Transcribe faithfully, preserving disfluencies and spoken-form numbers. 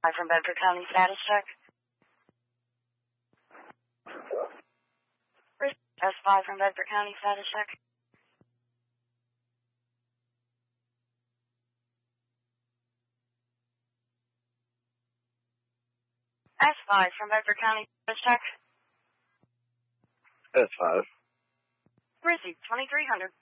Hi from Bedford County status check. S five from Bedford County status check. S five from Bedford County status check. S five. Received twenty-three hundred.